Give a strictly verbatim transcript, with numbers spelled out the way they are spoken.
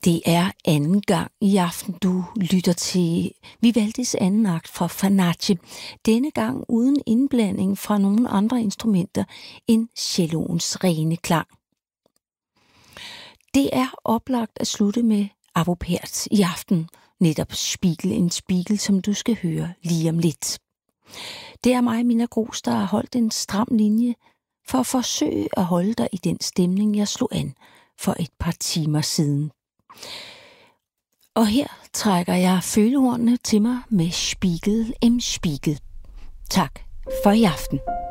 Det er anden gang i aften, du lytter til Vivaldis anden akt fra Fanace. Denne gang uden indblanding fra nogle andre instrumenter end celloens rene klang. Det er oplagt at slutte med Arvo Pärt i aften. Netop Spiegel, en Spiegel, som du skal høre lige om lidt. Det er mig, Minna Grooss, der har holdt en stram linje for at forsøge at holde dig i den stemning, jeg slog an for et par timer siden. Og her trækker jeg følehornene til mig med Spiegel im Spiegel. Tak for i aften.